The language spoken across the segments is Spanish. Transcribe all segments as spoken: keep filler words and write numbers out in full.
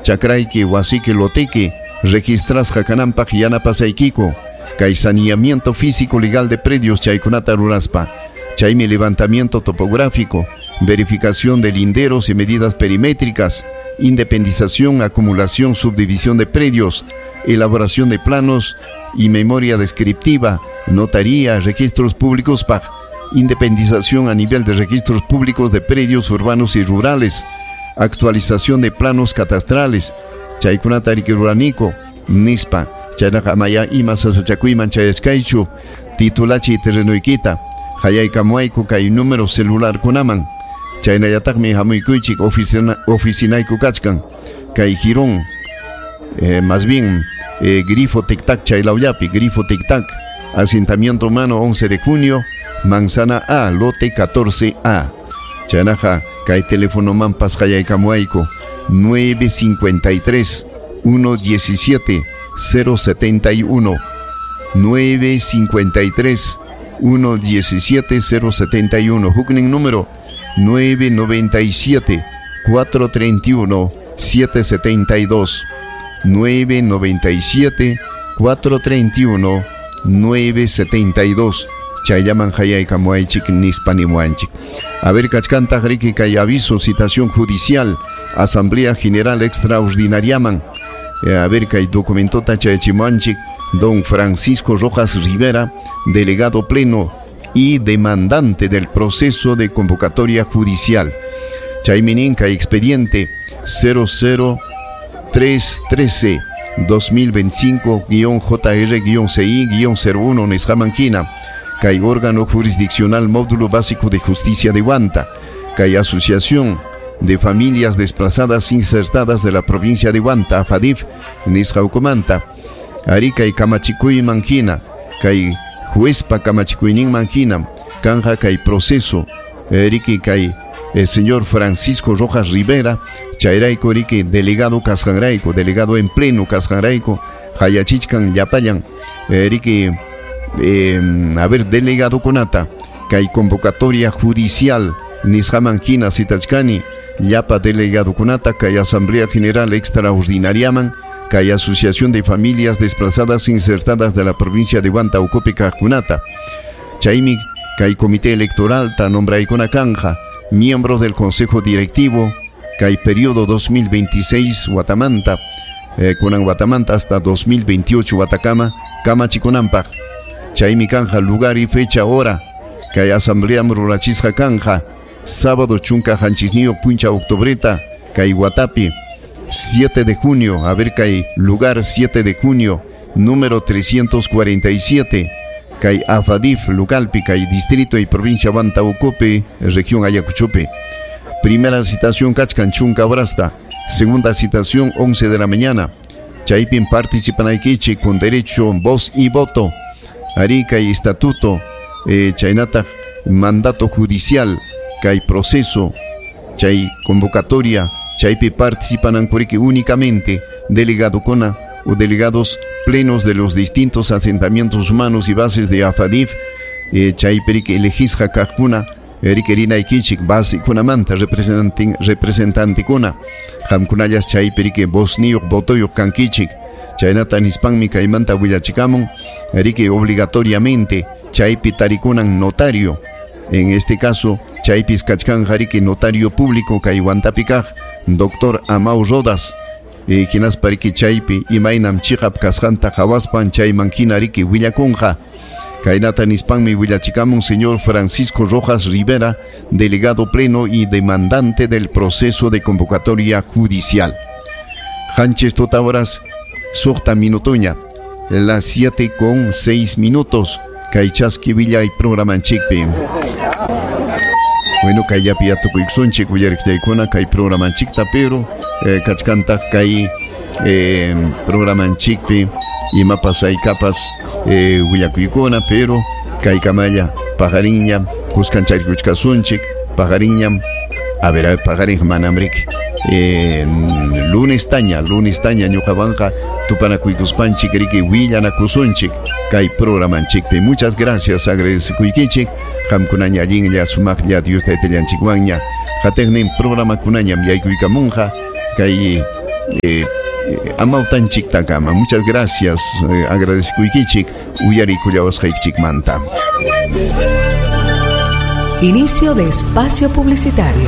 chakrayki wasiki loteki registrasqa kananpaq yanapasaykiku kay saneamiento físico legal de predios chaykunata ruraspa. Chaymi levantamiento topográfico, verificación de linderos y medidas perimétricas, independización, acumulación, subdivisión de predios, elaboración de planos y memoria descriptiva, notaría, registros públicos P A G, independización a nivel de registros públicos de predios urbanos y rurales, actualización de planos catastrales, chaykunata ruranico, nispa, chaynaqa maya ima sasachakuyman chayasqaychu, titulachi terrenoykita, hayaykamuayku kay número celular kunaman, chaynallataqmi hamuykuychik oficina, oficinayku kachkan, kay Girón, eh, más bien, eh, Grifo Tic-Tac chaylawllapi, Grifo Tic-Tac, asentamiento humano once de junio, Manzana A, lote catorce A. Chaynaqa kay teléfono manpas hayaykamuayku, nueve cinco tres, uno diecisiete, cero setenta y uno, nueve cinco tres, uno diecisiete, cero setenta y uno, Hukning número nueve noventa y siete, cuatro treinta y uno, siete setenta y dos, nueve noventa y siete, cuatro treinta y uno, nueve setenta y dos. Chayaman hayaykamuaychik nispanimuanchik. A ver, kachkanta riki kay aviso, citación judicial, Asamblea General Extraordinariaman. Eh, a ver, kay documentota chayachimuanchik, don Francisco Rojas Rivera, delegado pleno y demandante del proceso de convocatoria judicial. Chayminin kay expediente cero cero tres trece dos mil veinticinco J R C I cero uno Nesjamankina. Kay órgano jurisdiccional módulo básico de justicia de Huanta, kay asociación de familias desplazadas insertadas de la provincia de Huanta, AFADIF, Nisjaucomanta, Arica y Camachicuy Manquina, kay juezpa Camachicuynin Manquina, Canja kay proceso, Erique kay el señor Francisco Rojas Rivera, Chayraico Erique, delegado Casjanraico, delegado en pleno Casjanraico, Hayachichcan Yapayan, Erique. Eh, a ver, delegado Conata, que hay convocatoria judicial, Nisjamankina Sitachkani, Yapa delegado Conata, que hay Asamblea General Extraordinariaman, que hay Asociación de Familias Desplazadas Insertadas de la provincia de Huanta, Ucope Cajunata, Chaimi, que hay Comité Electoral, ta nombra Icona Canja, miembros del Consejo Directivo, que hay periodo dos mil veintiséis, Guatamanta, eh, Conan Guatamanta hasta dos mil veintiocho, Guatacama, Camachiconampaj. Chaymi Canja, lugar y fecha, hora, que hay Asamblea Mururachisja Canja, sábado Chunca Hanchisnio Puncha Octobreta, que hay Guatapi, siete de junio, a ver que hay lugar siete de junio, número trescientos cuarenta y siete, que hay AFADIF, Lucalpi, que hay Distrito y Provincia Huanta-Ucope, región Ayacuchope. Primera citación Cachcan Chunca Brasta, segunda citación once de la mañana, Chaypin participan Aikichi con derecho, voz y voto. Arica y estatuto, eh, chaynata, mandato judicial, que hay proceso, chay convocatoria, chaypi participan ancoriki únicamente delegado cona o delegados plenos de los distintos asentamientos humanos y bases de AFADIF, eh, chayperiki elegizja kajkuna, erikerina ikichik, base kunamanta, representante, representante kuna, jamkunayas chayperiki bosniok, botoyok kankichik, chaynata nispanmi kaymanta willachikamun, erique obligatoriamente chaypi tarikunan notario, en este caso chaypis kachkan jariki notario público kay Huantapikaj, doctor Amau Rodas, eh, kinas pariki chaypi imaynam chikap kasjanta hawaspan chaymankina riki willakunja, kaynata nispanmi willachikamun señor Francisco Rojas Rivera, delegado pleno y demandante del proceso de convocatoria judicial. Hanches totahoras Sokta minutoña, las siete con seis minutos, Kaichaski Villa y programa en Chikpi. Bueno, Kayapi a Tukuixon, Chikuyar Kona, Kai programa en Chikta, pero Kachkanta Kai programa en Chikpi, y mapas hay capas, Huyacuicona, pero Kai Kamaya, Pajariña, Cuscanchay Cuchcasunchik, Pajariña, a ver, Pajarin Manamrik. Eh, lunes taña, lunes taña, ñuqawanqa tupanakuykospanchik riki willanakusunchik kay programanchikpi. Muchas gracias, agradecikuykichik qamkunaña allinlla sumaqlla Dios taytallanchikwanña qatiqnin programakunañam yaykuykamunqa kay eh, amautanchik takama. Muchas gracias. Eh, agradezco ikichik uyari kuyawaskaychik manta. Inicio de espacio publicitario.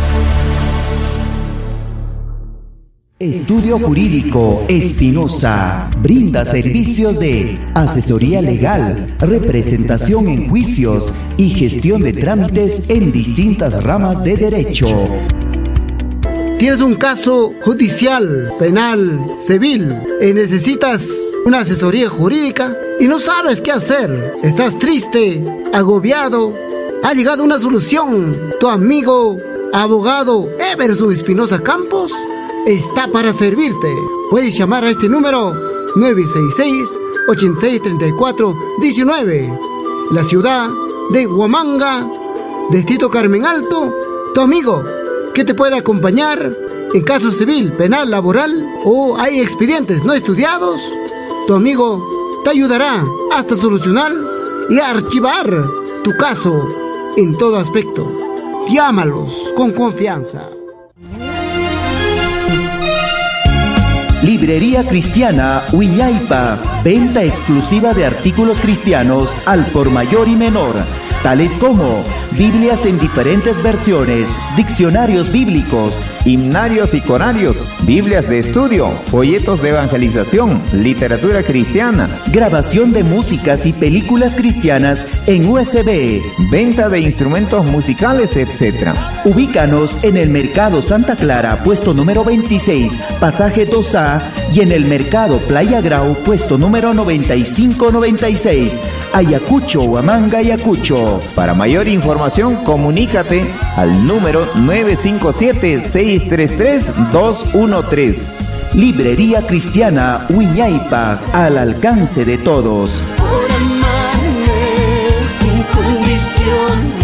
Estudio Jurídico Espinosa brinda servicios de asesoría legal, representación en juicios y gestión de trámites en distintas ramas de derecho. ¿Tienes un caso judicial, penal, civil y necesitas una asesoría jurídica y no sabes qué hacer? ¿Estás triste, agobiado? ¿Ha llegado una solución? ¿Tu amigo, abogado Everson Espinosa Campos está para servirte? Puedes llamar a este número nueve seis seis, ocho seis tres cuatro uno nueve. La ciudad de Huamanga, Distrito Carmen Alto. Tu amigo que te puede acompañar en caso civil, penal, laboral o hay expedientes no estudiados. Tu amigo te ayudará hasta solucionar y archivar tu caso en todo aspecto. Llámalos con confianza. Librería Cristiana Huiñaypa, venta exclusiva de artículos cristianos al por mayor y menor, tales como Biblias en diferentes versiones, diccionarios bíblicos, himnarios y corarios, Biblias de estudio, folletos de evangelización, literatura cristiana, grabación de músicas y películas cristianas en U S B, venta de instrumentos musicales, etcétera. Ubícanos en el Mercado Santa Clara, puesto número veintiséis, pasaje dos A, y en el Mercado Playa Grau, puesto número noventa y cinco noventa y seis, Ayacucho, Huamanga, Ayacucho. Para mayor información, comunícate al número nueve cinco siete, seis tres tres, dos uno tres. Librería Cristiana Huiñaypa, al alcance de todos. Por amarme sin condiciones.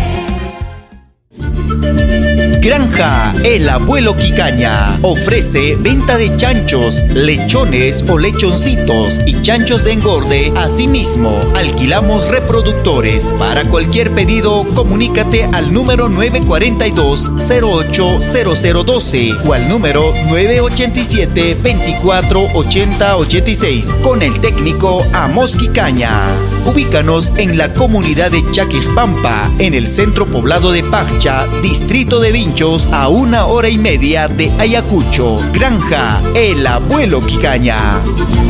Granja El Abuelo Quicaña ofrece venta de chanchos, lechones o lechoncitos y chanchos de engorde. Asimismo, alquilamos reproductores. Para cualquier pedido, comunícate al número nueve cuatro dos, cero ocho cero cero uno dos o al número nueve ocho siete, veinticuatro ochenta ochenta y seis con el técnico Amos Quicaña. Ubícanos en la comunidad de Chaquilpampa, en el centro poblado de Paccha, distrito de Vinchos, a una hora y media de Ayacucho. Granja El Abuelo Quicaña.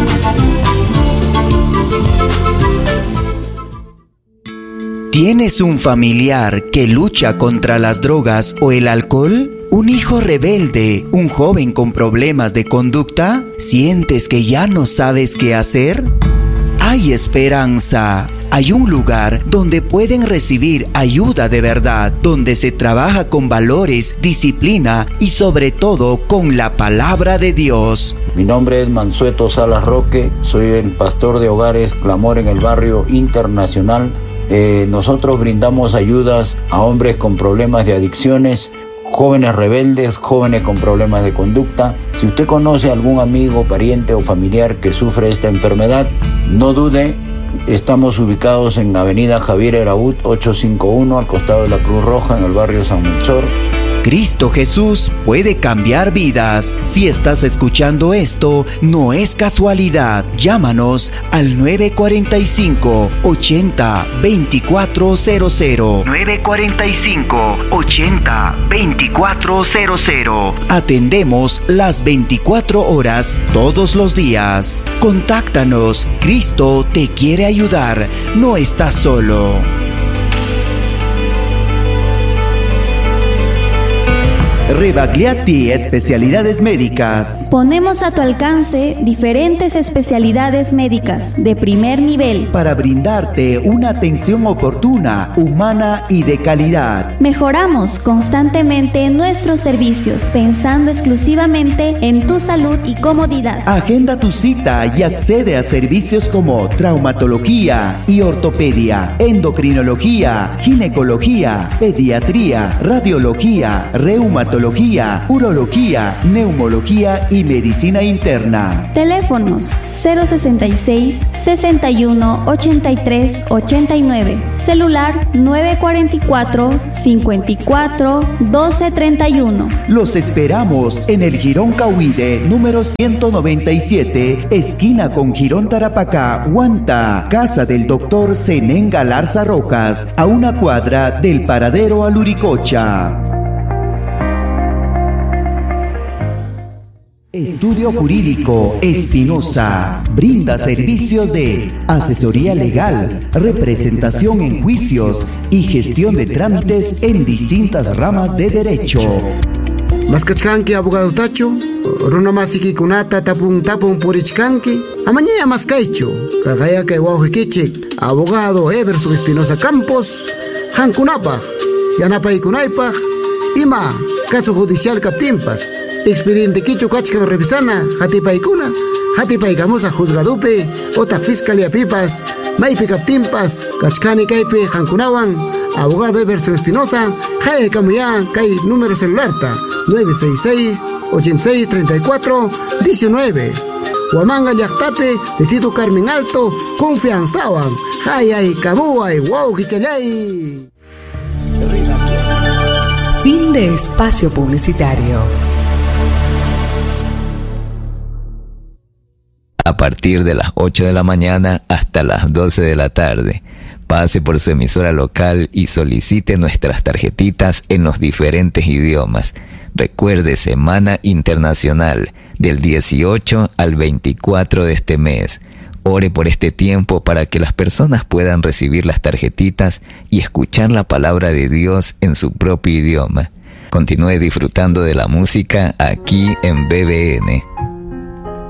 ¿Tienes un familiar que lucha contra las drogas o el alcohol? ¿Un hijo rebelde? ¿Un joven con problemas de conducta? ¿Sientes que ya no sabes qué hacer? Hay esperanza. Hay un lugar donde pueden recibir ayuda de verdad, donde se trabaja con valores, disciplina y sobre todo con la palabra de Dios. Mi nombre es Mansueto Salas Roque, soy el pastor de hogares Clamor en el barrio Internacional. Eh, nosotros brindamos ayudas a hombres con problemas de adicciones, jóvenes rebeldes, jóvenes con problemas de conducta. Si usted conoce a algún amigo, pariente o familiar que sufre esta enfermedad, no dude. Estamos ubicados en Avenida Javier Eraut ochocientos cincuenta y uno, al costado de la Cruz Roja, en el barrio San Melchor. Cristo Jesús puede cambiar vidas. Si estás escuchando esto, no es casualidad. Llámanos al nueve cuatro cinco, ochenta, veinticuatro cero cero. nueve cuatro cinco, ochenta, veinticuatro cero cero. Atendemos las veinticuatro horas todos los días. Contáctanos. Cristo te quiere ayudar. No estás solo. Rebagliati Especialidades Médicas. Ponemos a tu alcance diferentes especialidades médicas de primer nivel para brindarte una atención oportuna, humana y de calidad. Mejoramos constantemente nuestros servicios pensando exclusivamente en tu salud y comodidad. Agenda tu cita y accede a servicios como traumatología y ortopedia, endocrinología, ginecología, pediatría, radiología, reumatología, cardiología, urología, neumología y medicina interna. Teléfonos cero sesenta y seis, sesenta y uno, ochenta y tres, ochenta y nueve. Celular nueve cuarenta y cuatro, cincuenta y cuatro, doce treinta y uno. Los esperamos en el Jirón Cahuide, número ciento noventa y siete, esquina con Jirón Tarapacá, Huanta, casa del doctor Zenén Galarza Rojas, a una cuadra del paradero Aluricocha. Estudio Jurídico Espinosa brinda servicios de asesoría legal, representación en juicios y gestión de trámites en distintas ramas de derecho. Maskachkanki abogado tacho, runamasiki kunata tapun tapun purichkanki, amañaya maskaicho, kagaya que waujikichik, abogado Everson Espinosa Campos, Hankunapaj, Yanapaikunaypaj, Ima, caso judicial captimpas, expediente Kichu Kachkan revisana, Jatipaikuna, Jatipaicamosa juzgadupe, Ota Fiscalia Pipas, Maipi Captimpas, Kachkani Kaipe, Hankunawan, abogado Everson Espinosa, Jaya Camuya, Kai número celularta, nueve seis seis, ochenta y seis, treinta y cuatro, diecinueve. Huamanga Yachtape, Distrito Carmen Alto, Confianzawan, Jaya y Cabua y Wow Kichalay. Fin de espacio publicitario. A partir de las ocho de la mañana hasta las doce de la tarde. Pase por su emisora local y solicite nuestras tarjetitas en los diferentes idiomas. Recuerde, Semana Internacional, del dieciocho al veinticuatro de este mes. Ore por este tiempo para que las personas puedan recibir las tarjetitas y escuchar la palabra de Dios en su propio idioma. Continúe disfrutando de la música aquí en B B N.